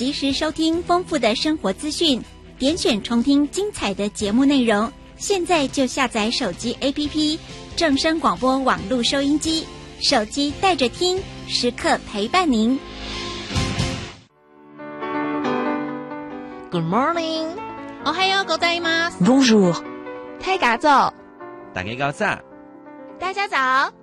及时收听丰富的生活资讯，点选重听精彩的节目内容。现在就下载手机 APP 正声广播网络收音机，手机带着听，时刻陪伴您。 Good morning， おはようございます。 Bonjour， 太嘎早， 大家早， 大家早。